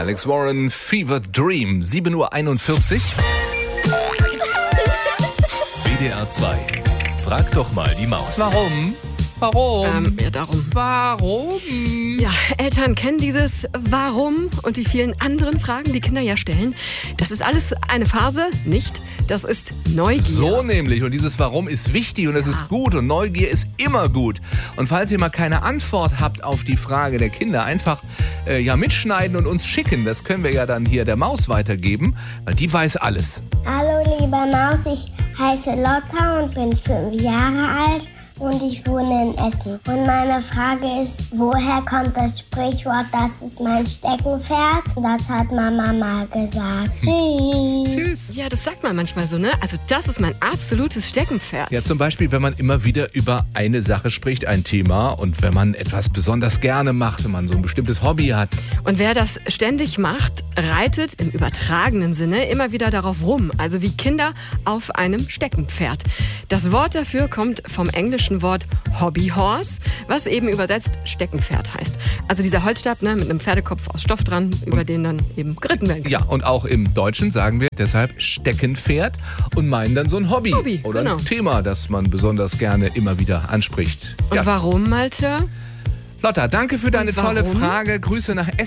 Alex Warren, Fever Dream, 7:41 Uhr. WDR 2. Frag doch mal die Maus. Warum? Ja, darum. Warum? Ja, Eltern kennen dieses Warum und die vielen anderen Fragen, die Kinder ja stellen. Das ist alles eine Phase, nicht? Das ist Neugier. So nämlich. Und dieses Warum ist wichtig und es ist gut und Neugier ist immer gut. Und falls ihr mal keine Antwort habt auf die Frage der Kinder, einfach mitschneiden und uns schicken. Das können wir ja dann hier der Maus weitergeben, weil die weiß alles. Hallo liebe Maus, ich heiße Lotta und bin 5 Jahre alt. Und ich wohne in Essen. Und meine Frage ist, woher kommt das Sprichwort, das ist mein Steckenpferd? Das hat Mama mal gesagt. Tschüss. Ja, das sagt man manchmal so, ne? Also das ist mein absolutes Steckenpferd. Ja, zum Beispiel, wenn man immer wieder über eine Sache spricht, ein Thema, und wenn man etwas besonders gerne macht, wenn man so ein bestimmtes Hobby hat. Und wer das ständig macht, reitet im übertragenen Sinne immer wieder darauf rum. Also wie Kinder auf einem Steckenpferd. Das Wort dafür kommt vom englischen Wort Hobbyhorse, was eben übersetzt Steckenpferd heißt. Also dieser Holzstab, ne, mit einem Pferdekopf aus Stoff dran, über den dann eben geritten werden kann. Ja, und auch im Deutschen sagen wir deshalb Steckenpferd und meinen dann so ein Hobby oder genau. ein Thema, das man besonders gerne immer wieder anspricht. Und warum, Malte? Lotta, danke für deine tolle warum? Frage. Grüße nach Essen.